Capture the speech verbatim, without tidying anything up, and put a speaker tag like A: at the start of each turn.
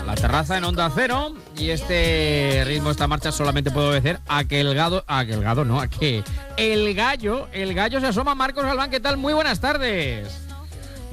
A: La terraza en Onda Cero, y este ritmo, esta marcha solamente puede obedecer a que el gado, a que el gado no, a que el gallo, el gallo se asoma. Marcos Galván, ¿qué tal? Muy buenas tardes.